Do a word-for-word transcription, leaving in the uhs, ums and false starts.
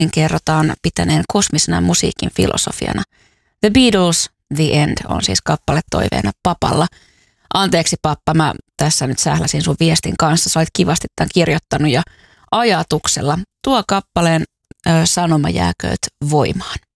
kerrotaan pitäneen kosmisena musiikin filosofiana. The Beatles, The End on siis kappale toiveena papalla. Anteeksi pappa, mä tässä nyt sähläsin sun viestin kanssa. Sä olet kivasti tämän kirjoittanut ja ajatuksella. Tuo kappaleen ö, sanoma jääkööt voimaan.